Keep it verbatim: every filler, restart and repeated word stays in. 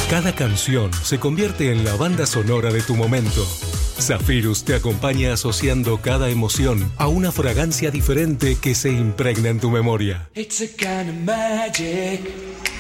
Cada canción se convierte en la banda sonora de tu momento. Zephyrus te acompaña asociando cada emoción a una fragancia diferente que se impregna en tu memoria. It's a kind of magic.